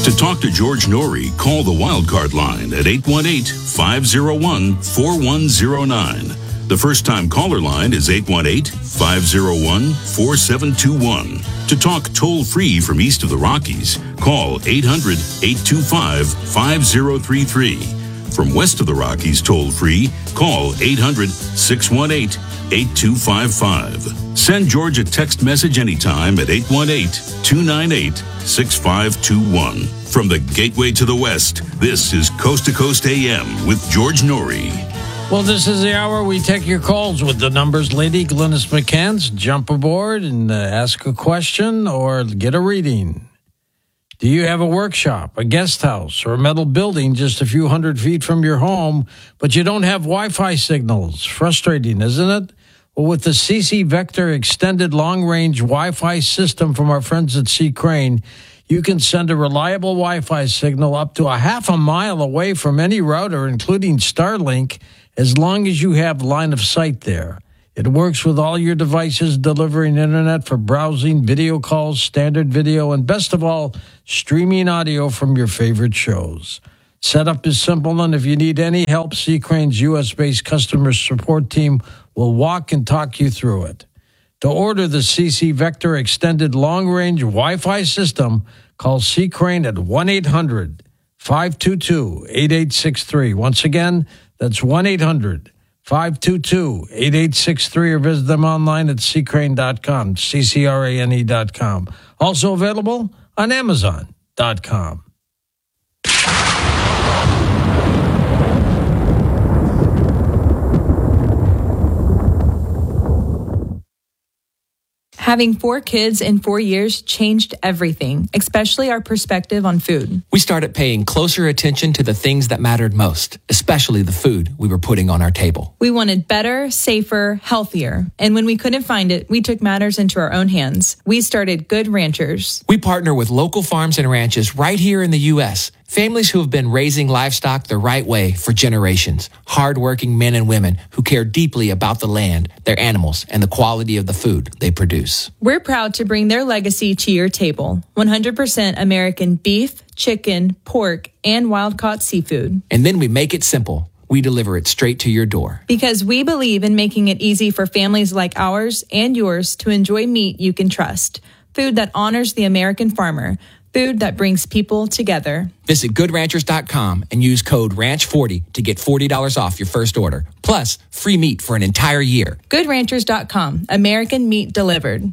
To talk to George Norrie, call the Wildcard line at 818-501-4109. The first-time caller line is 818-501-4721. To talk toll-free from east of the Rockies, call 800-825-5033. From west of the Rockies toll-free, call 800-618-8255. Send George a text message anytime at 818-298-6521. From the gateway to the west, this is Coast to Coast AM with George Norrie. Well, this is the hour we take your calls with the numbers lady, Glynis McCants. Jump aboard and ask a question or get a reading. Do you have a workshop, a guest house, or a metal building just a few hundred feet from your home, but you don't have Wi-Fi signals? Frustrating, isn't it? Well, with the CC Vector extended long-range Wi-Fi system from our friends at C. Crane, you can send a reliable Wi-Fi signal up to a half a mile away from any router, including Starlink, as long as you have line of sight there. It works with all your devices, delivering internet for browsing, video calls, standard video, and best of all, streaming audio from your favorite shows. Setup is simple, and if you need any help, C. Crane's U.S.-based customer support team will walk and talk you through it. To order the CC Vector extended long-range Wi-Fi system, call C. Crane at 1-800-522-8863. Once again, that's 1-800-522-8863, or visit them online at ccrane.com, ccrane.com. Also available on Amazon.com. Having 4 kids in 4 years changed everything, especially our perspective on food. We started paying closer attention to the things that mattered most, especially the food we were putting on our table. We wanted better, safer, healthier. And when we couldn't find it, we took matters into our own hands. We started Good Ranchers. We partner with local farms and ranches right here in the U.S., families who have been raising livestock the right way for generations. Hardworking men and women who care deeply about the land, their animals, and the quality of the food they produce. We're proud to bring their legacy to your table. 100% American beef, chicken, pork, and wild-caught seafood. And then we make it simple. We deliver it straight to your door. Because we believe in making it easy for families like ours and yours to enjoy meat you can trust. Food that honors the American farmer. Food that brings people together. Visit GoodRanchers.com and use code RANCH40 to get $40 off your first order. Plus, free meat for an entire year. GoodRanchers.com. American meat delivered.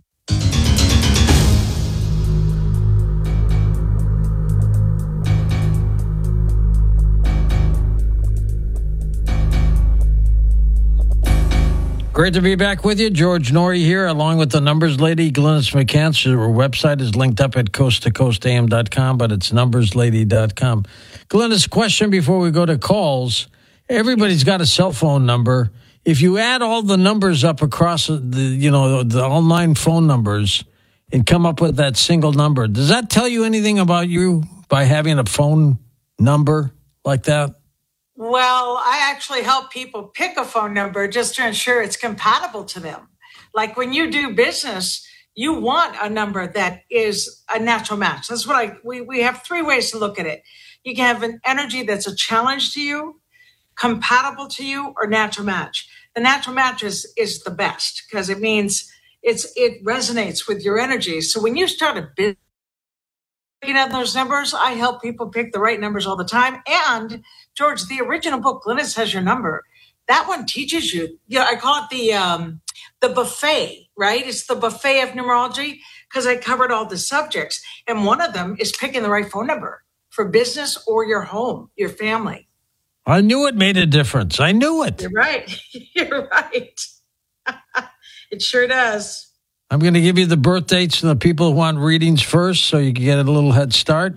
Great to be back with you. George Norrie here, along with the numbers lady, Glynis McCants. Her website is linked up at coasttocoastam.com, but it's numberslady.com. Glynis, question before we go to calls. Everybody's got a cell phone number. If you add all the numbers up across the all 9 phone numbers and come up with that single number, does that tell you anything about you by having a phone number like that? Well, I actually help people pick a phone number just to ensure it's compatible to them. Like when you do business, you want a number that is a natural match. That's what we have 3 ways to look at it. You can have an energy that's a challenge to you, compatible to you, or natural match. The natural match is the best because it means it resonates with your energy. So when you start a business, looking at those numbers, I help people pick the right numbers all the time. And George, the original book, Glynis Has Your Number, that one teaches you. I call it the buffet, right? It's the buffet of numerology because I covered all the subjects. And one of them is picking the right phone number for business or your home, your family. I knew it made a difference. I knew it. You're right. You're right. It sure does. I'm going to give you the birth dates of the people who want readings first so you can get a little head start.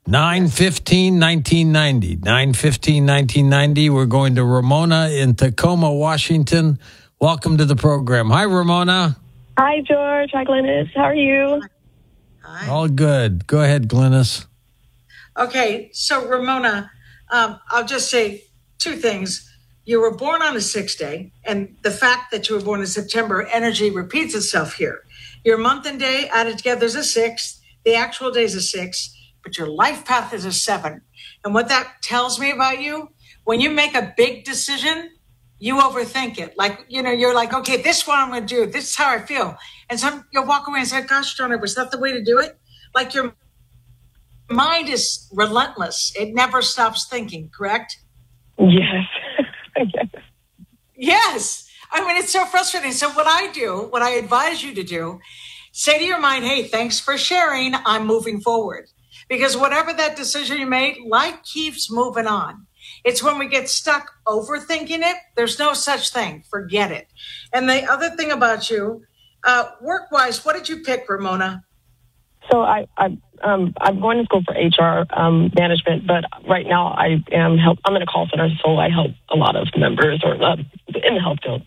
9/15/1990. 9/15/1990. We're going to Ramona in Tacoma, Washington. Welcome to the program. Hi, Ramona. Hi, George. Hi, Glynis. How are you? Hi. All good. Go ahead, Glynis. Okay, so Ramona, I'll just say 2 things. You were born on a 6th day, and the fact that you were born in September, energy repeats itself here. Your month and day added together is a 6th. The actual day is a 6. but your life path is a 7. And what that tells me about you, when you make a big decision, you overthink it. Like, you're like, okay, this is what I'm going to do. This is how I feel. And you'll walk away and say, gosh, darn it, was that the way to do it? Like your mind is relentless. It never stops thinking, correct? Yes. Yes. Yes. I mean, it's so frustrating. So what I advise you to do, say to your mind, hey, thanks for sharing. I'm moving forward. Because whatever that decision you made, life keeps moving on. It's when we get stuck overthinking it, there's no such thing. Forget it. And the other thing about you, work-wise, what did you pick, Ramona? So I'm going to school for HR management, but right now I'm in a call center, so I help a lot of members or in the health field.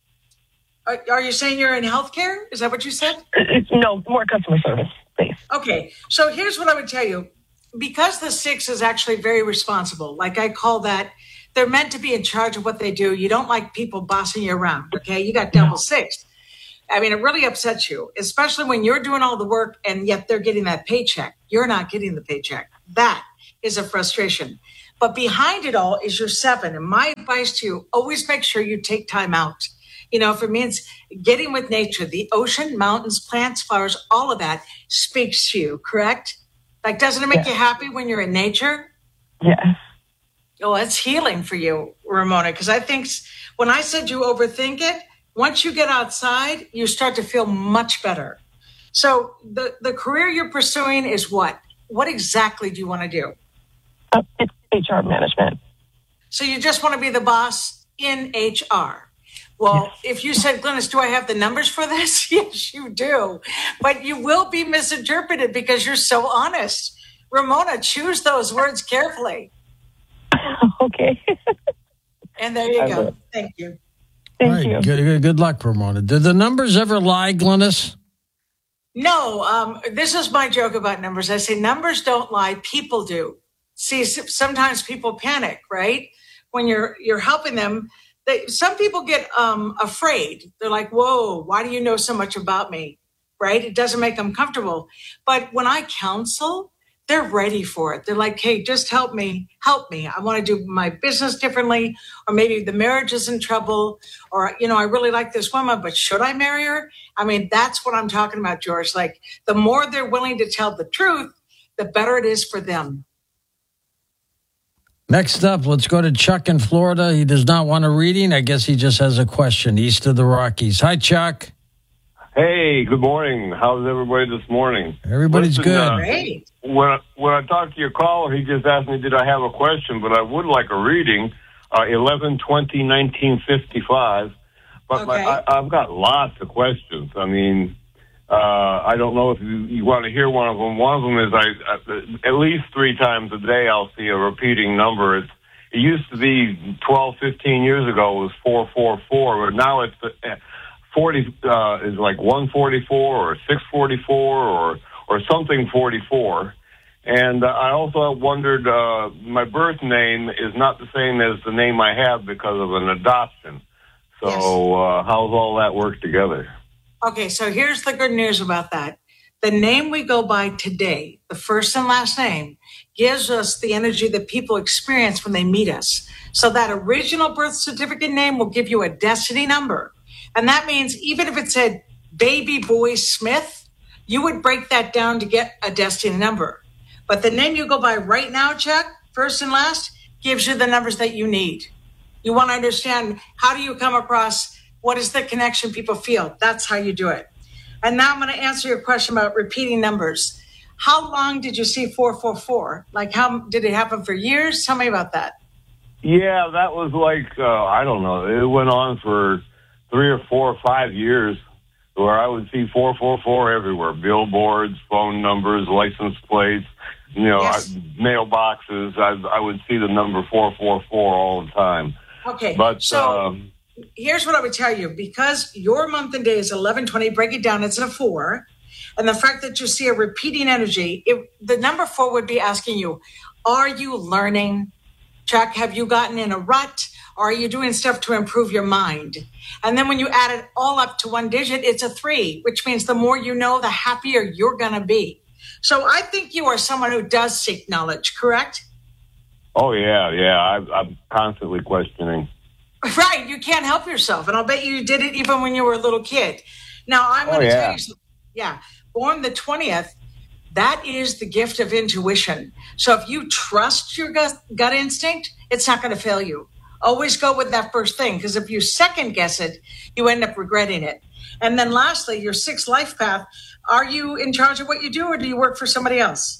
Are you saying you're in healthcare? Is that what you said? No, more customer service, please. Okay, so here's what I would tell you. Because the 6 is actually very responsible, like I call that, they're meant to be in charge of what they do. You don't like people bossing you around, okay? You got double 6. I mean, it really upsets you, especially when you're doing all the work and yet they're getting that paycheck. You're not getting the paycheck. That is a frustration. But behind it all is your 7. And my advice to you, always make sure you take time out. If it means getting with nature, the ocean, mountains, plants, flowers, all of that speaks to you, correct? Like, doesn't it make you happy when you're in nature? Yes. Oh, it's healing for you, Ramona, because I think when I said you overthink it, once you get outside, you start to feel much better. So the career you're pursuing is what? What exactly do you want to do? It's HR management. So you just want to be the boss in HR. Well, if you said, Glynis, do I have the numbers for this? Yes, you do. But you will be misinterpreted because you're so honest. Ramona, choose those words carefully. Okay. And there you go. Thank you. Thank you. Good luck, Ramona. Did the numbers ever lie, Glynis? No. This is my joke about numbers. I say numbers don't lie. People do. See, sometimes people panic, right? When you're helping them. Some people get afraid. They're like, whoa, why do you know so much about me? Right? It doesn't make them comfortable. But when I counsel, they're ready for it. They're like, hey, just help me. I want to do my business differently. Or maybe the marriage is in trouble. Or, I really like this woman, but should I marry her? I mean, that's what I'm talking about, George. Like, the more they're willing to tell the truth, the better it is for them. Next up, let's go to Chuck in Florida. He does not want a reading. I guess he just has a question east of the Rockies. Hi, Chuck. Hey, good morning. How's everybody this morning? Everybody's good. Great. When I talked to your caller, he just asked me, did I have a question? But I would like a reading, 11/20/1955. But Okay. I've got lots of questions. I mean, I don't know if you want to hear one of them. One of them is at least 3 times a day I'll see a repeating number. It used to be 12, 15 years ago it was 444, but now it's 40 is like 144 or 644 or something 44. And I also wondered, my birth name is not the same as the name I have because of an adoption. So how's all that work together? Okay, so here's the good news about that. The name we go by today, the first and last name, gives us the energy that people experience when they meet us. So that original birth certificate name will give you a destiny number. And that means even if it said Baby Boy Smith, you would break that down to get a destiny number. But the name you go by right now, Chuck, first and last, gives you the numbers that you need. You want to understand, how do you come across, what is the connection people feel? That's how you do it. And now I'm going to answer your question about repeating numbers. How long did you see 444? Like, how did it happen for years? Tell me about that. Yeah, that was like, I don't know. It went on for 3 or 4 or 5 years where I would see 444 everywhere. Billboards, phone numbers, license plates, Yes. mailboxes. I would see the number 444 all the time. Okay, But so here's what I would tell you. Because your month and day is 11/20, break it down, it's a 4. And the fact that you see a repeating energy, the number 4 would be asking you, are you learning? Chuck, have you gotten in a rut? Or are you doing stuff to improve your mind? And then when you add it all up to one digit, it's a 3, which means the more you know, the happier you're going to be. So I think you are someone who does seek knowledge, correct? Oh, yeah. I'm constantly questioning. Right. You can't help yourself. And I'll bet you did it even when you were a little kid. Now, I'm going to tell you something. Yeah. Born the 20th, that is the gift of intuition. So if you trust your gut instinct, it's not going to fail you. Always go with that first thing, because if you second guess it, you end up regretting it. And then lastly, your sixth life path. Are you in charge of what you do, or do you work for somebody else?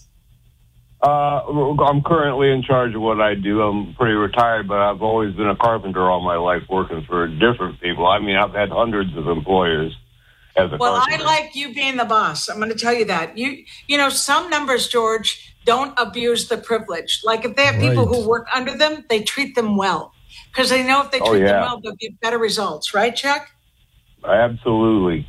I'm currently in charge of what I do. I'm pretty retired, but I've always been a carpenter all my life, working for different people. I mean, I've had hundreds of employers as a carpenter. I like you being the boss. I'm going to tell you that. You know, some numbers, George, don't abuse the privilege. Like if they have people who work under them, they treat them well, because they know if they treat them well, they'll get better results. Right, Chuck? Absolutely.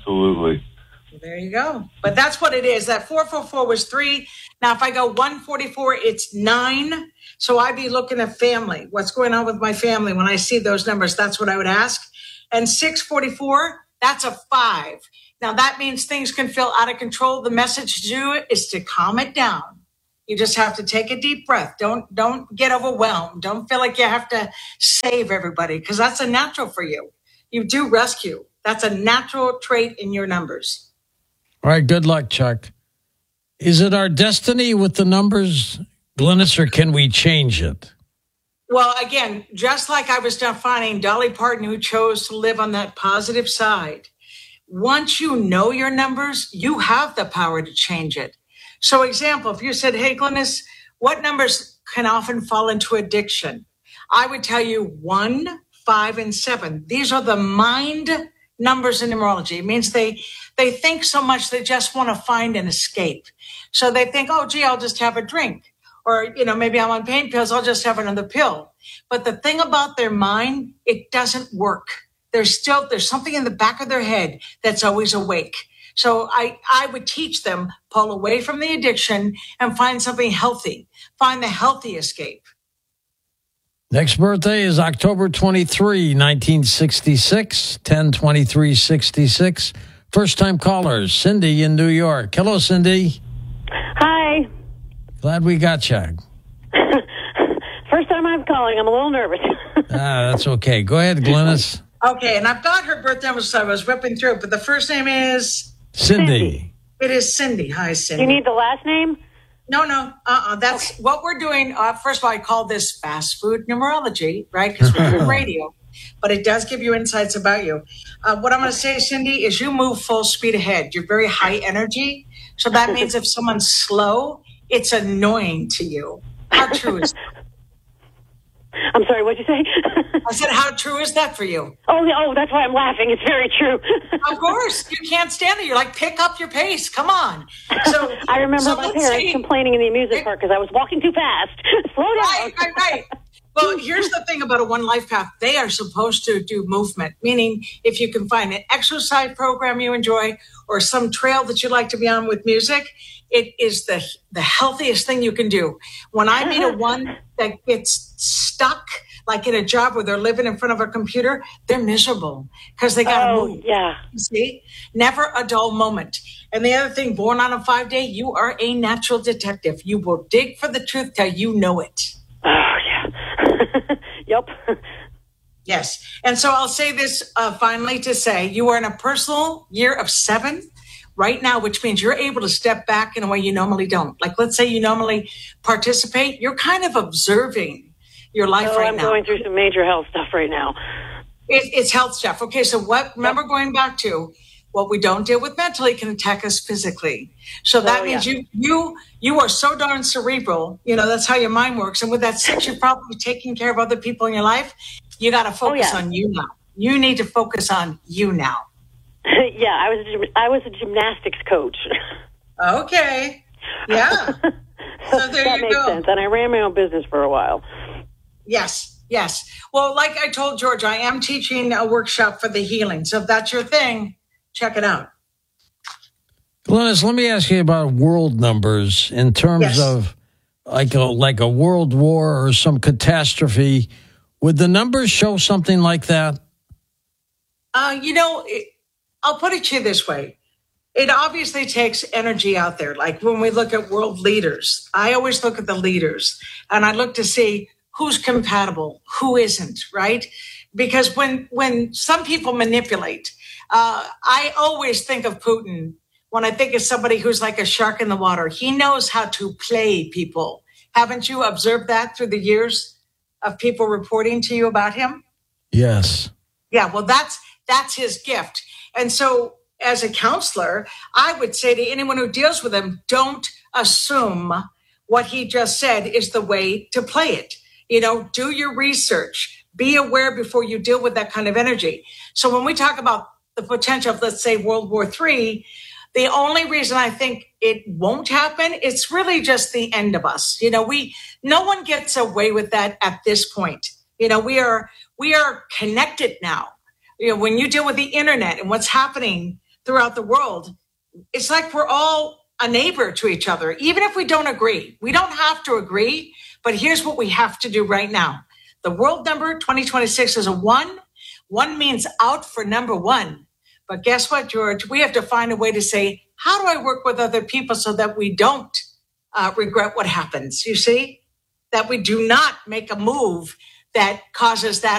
There you go. But that's what it is. That 444 was 3. Now, if I go 144, it's 9. So I'd be looking at family. What's going on with my family? When I see those numbers, that's what I would ask. And 644, that's a 5. Now, that means things can feel out of control. The message to do it is to calm it down. You just have to take a deep breath. Don't get overwhelmed. Don't feel like you have to save everybody, because that's a natural for you. You do rescue. That's a natural trait in your numbers. All right, good luck, Chuck. Is it our destiny with the numbers, Glynis, or can we change it? Well, again, just like I was defining Dolly Parton, who chose to live on that positive side, once you know your numbers, you have the power to change it. So, example, if you said, hey, Glynis, what numbers can often fall into addiction? I would tell you 1, 5, and 7. These are the mind numbers in numerology. It means they think so much they just want to find an escape. So they think, oh, gee, I'll just have a drink. Or, maybe I'm on pain pills, I'll just have another pill. But the thing about their mind, it doesn't work. There's something in the back of their head that's always awake. So I would teach them, pull away from the addiction and find something healthy. Find the healthy escape. Next birthday is October 23, 1966, 10/23/66. First-time caller, Cindy in New York. Hello, Cindy. Hi. Glad we got you. First time I'm calling. I'm a little nervous. That's okay. Go ahead, Glynis. Okay, and I've got her birthday, so I was ripping through it, but the first name is? Cindy. It is Cindy. Hi, Cindy. You need the last name? No. That's okay. What we're doing. First of all, I call this fast food numerology, right? Because we're doing radio. But it does give you insights about you. What I'm going to say, Cindy, is you move full speed ahead. You're very high energy. So that means if someone's slow, it's annoying to you. How true is that? I'm sorry, what'd you say? I said, how true is that for you? Oh, that's why I'm laughing. It's very true. Of course. You can't stand it. You're like, pick up your pace. Come on. So I remember my parents complaining in the amusement park because I was walking too fast. Slow down. Right. Well, here's the thing about a One Life Path. They are supposed to do movement, meaning if you can find an exercise program you enjoy or some trail that you like to be on with music, it is the healthiest thing you can do. When I meet a one that gets stuck, like in a job where they're living in front of a computer, they're miserable because they got to move. Yeah. See? Never a dull moment. And the other thing, born on a 5-day, you are a natural detective. You will dig for the truth till you know it. Oh, yeah. Yep. Yes. And so I'll say this finally to say you are in a personal year of 7 right now, which means you're able to step back in a way you normally don't. Like, let's say you normally participate. You're kind of observing your life right now. I'm going through some major health stuff right now. It's health stuff. Okay. So remember going back to what we don't deal with mentally can attack us physically. So that means you are so darn cerebral. That's how your mind works. And with that 6, you're probably taking care of other people in your life. You got to focus on you now. You need to focus on you now. Yeah, I was a gymnastics coach. Okay. Yeah. So there that you makes go. sense. And I ran my own business for a while. Yes. Well, like I told George, I am teaching a workshop for the healing. So if that's your thing, check it out. Glynis, let me ask you about world numbers in terms of like a world war or some catastrophe. Would the numbers show something like that? I'll put it to you this way. it obviously takes energy out there. Like when we look at world leaders, I always look at the leaders and I look to see who's compatible, who isn't, right? Because when some people manipulate, I always think of Putin when I think of somebody who's like a shark in the water. He knows how to play people. Haven't you observed that through the years of people reporting to you about him? Yes. Yeah, well, that's his gift. And so as a counselor, I would say to anyone who deals with him, don't assume what he just said is the way to play it. Do your research. Be aware before you deal with that kind of energy. So when we talk about the potential of, let's say, World War III, the only reason I think it won't happen, it's really just the end of us. No one gets away with that at this point. We are connected now. When you deal with the internet and what's happening throughout the world, it's like we're all a neighbor to each other, even if we don't agree. We don't have to agree, but here's what we have to do right now. The world number 2026 is a 1. 1 means out for number 1. But guess what, George? We have to find a way to say, how do I work with other people so that we don't regret what happens? You see, that we do not make a move that causes that